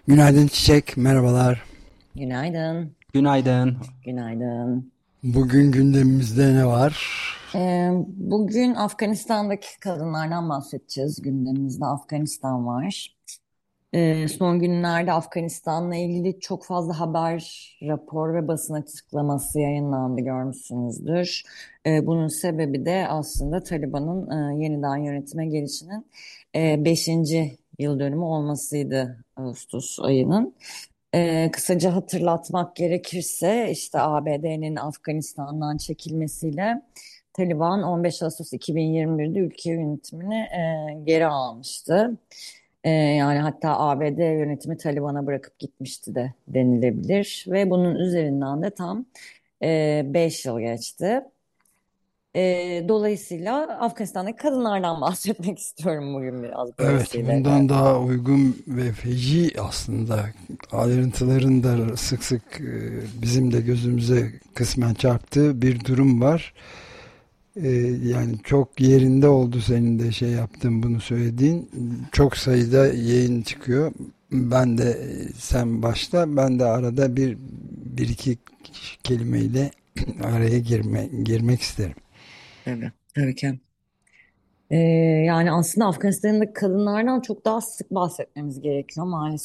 Günaydın Çiçek, merhabalar. Günaydın. Günaydın. Günaydın. Bugün gündemimizde ne var? Bugün Afganistan'daki kadınlardan bahsedeceğiz. Gündemimizde Afganistan var. Son günlerde Afganistan'la ilgili çok fazla haber, rapor ve basın açıklaması yayınlandı, görmüşsünüzdür. Bunun sebebi de aslında Taliban'ın yeniden yönetime gelişinin 5. yıl dönümü olmasıydı, Ağustos ayının. Kısaca hatırlatmak gerekirse işte ABD'nin Afganistan'dan çekilmesiyle Taliban 15 Ağustos 2021'de ülke yönetimini geri almıştı. Yani hatta ABD yönetimi Taliban'a bırakıp gitmişti de denilebilir ve bunun üzerinden de tam 5 yıl geçti. Dolayısıyla Afganistan'daki kadınlardan bahsetmek istiyorum bugün biraz bu Evet, vesileyle. bundan daha uygun ve feci aslında ayrıntıların da sık sık bizim de gözümüze kısmen çarptığı bir durum var. Yani çok yerinde oldu senin de şey yaptığın bunu söylediğin. Çok sayıda yayın çıkıyor. Ben de sen başla, ben de arada bir iki kelimeyle araya girmek isterim. Tabii, tabii ki. Ee, Yani aslında Afganistan'daki kadınlardan çok daha sık bahsetmemiz gerekiyor maalesef.